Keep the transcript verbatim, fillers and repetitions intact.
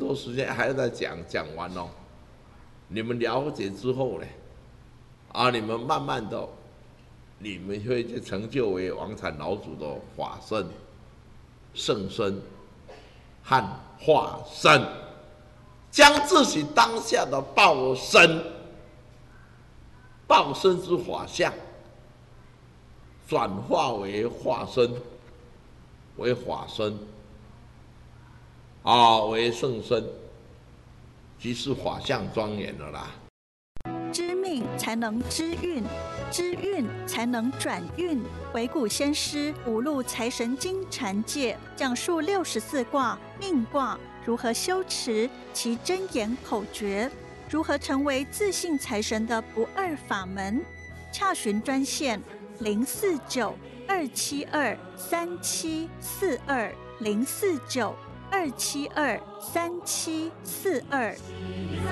多时间还要再讲讲完哦。你们了解之后呢，啊，你们慢慢的，你们会去成就为王禅老祖的法身、圣身和化身，将自己当下的报身、报身之法相，转化为化身、为法身，啊，为圣身，即是法相庄严了啦。 知命才能知运，知运才能转运。惟古先师五路财神经禅界讲述六十四卦命卦如何修持其真言口诀，如何成为自信财神的不二法门。洽询专线零四九二七二三七四二零四九二七二三七四二。